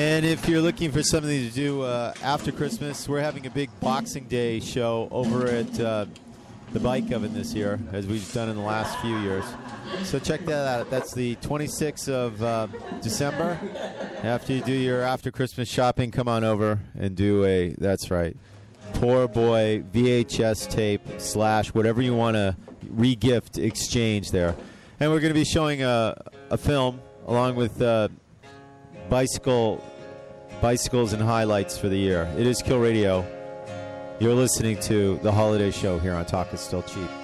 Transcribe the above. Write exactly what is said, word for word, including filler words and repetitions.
And if you're looking for something to do uh, after Christmas, we're having a big Boxing Day show over at uh, the Bike Oven this year, as we've done in the last few years. So check that out. That's the twenty-sixth of uh, December. After you do your after Christmas shopping, come on over and do a, that's right, Poor Boy V H S tape slash whatever you want to re-gift exchange there. And we're going to be showing a, a film along with uh, bicycle bicycles and highlights for the year. It is Kill Radio. You're listening to The Holiday Show here on Talk Is Still Cheap.